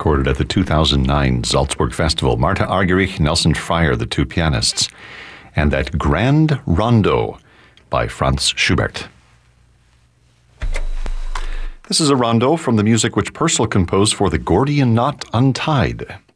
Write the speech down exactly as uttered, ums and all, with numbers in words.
recorded at the two thousand nine Salzburg Festival. Marta Argerich, Nelson Fryer, the two pianists, and that Grand Rondo by Franz Schubert. This is a rondo from the music which Purcell composed for the Gordian Knot Untied.